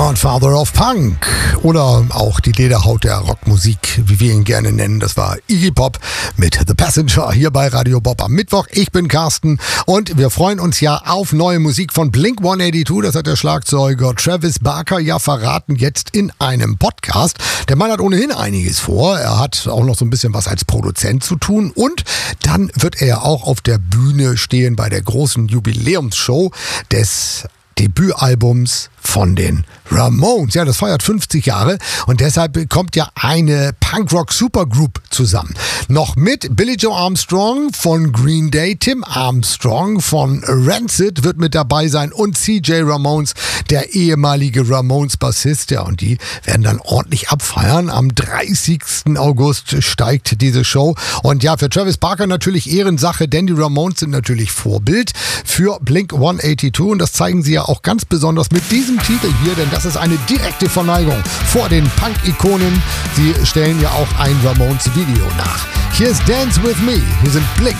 Godfather of Punk oder auch die Lederhaut der Rockmusik, wie wir ihn gerne nennen. Das war Iggy Pop mit The Passenger hier bei Radio Bob am Mittwoch. Ich bin Carsten und wir freuen uns ja auf neue Musik von Blink-182. Das hat der Schlagzeuger Travis Barker ja verraten jetzt in einem Podcast. Der Mann hat ohnehin einiges vor. Er hat auch noch so ein bisschen was als Produzent zu tun und dann wird er auch auf der Bühne stehen bei der großen Jubiläumsshow des Debütalbums von den Ramones. Ja, das feiert 50 Jahre und deshalb kommt ja eine Punkrock-Supergroup zusammen. Noch mit Billie Joe Armstrong von Green Day, Tim Armstrong von Rancid wird mit dabei sein und CJ Ramones, der ehemalige Ramones-Bassist. Ja, und die werden dann ordentlich abfeiern. Am 30. August steigt diese Show. Und ja, für Travis Barker natürlich Ehrensache, denn die Ramones sind natürlich Vorbild für Blink-182 und das zeigen sie ja auch ganz besonders mit diesem Titel hier, denn das ist eine direkte Verneigung vor den Punk-Ikonen. Sie stellen ja auch ein Ramones-Video nach. Hier ist Dance With Me. Hier sind Blink